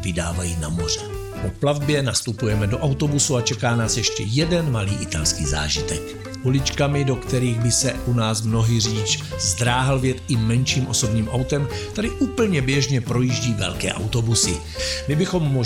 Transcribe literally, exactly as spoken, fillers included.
vydávají na moře. Po plavbě nastupujeme do autobusu a čeká nás ještě jeden malý italský zážitek. Uličkami, do kterých by se u nás mnohý řidič zdráhal vjet i menším osobním autem, tady úplně běžně projíždí velké autobusy. My bychom možná